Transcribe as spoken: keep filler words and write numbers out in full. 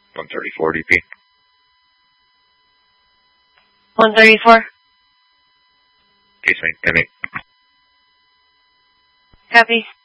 one thirty-four D P. one thirty-four. Case nine ten eight. Copy.